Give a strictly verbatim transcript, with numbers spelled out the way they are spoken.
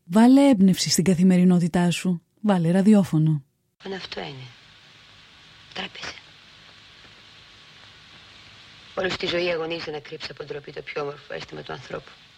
Βάλε έμπνευση στην καθημερινότητά σου. Βάλε ραδιόφωνο. Αν αυτό είναι. Τράπεζα. Όλη στη ζωή αγωνίζεται να κρύψει από ντροπή το πιο όμορφο αίσθημα του ανθρώπου.